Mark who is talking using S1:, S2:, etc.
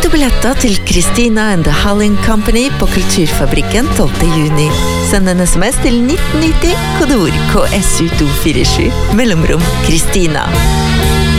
S1: du billetter til Christina and the Halling Company på Kulturfabrikken 12. juni. Send en sms til 1990, kodeord KSU247, mellomrom Christina.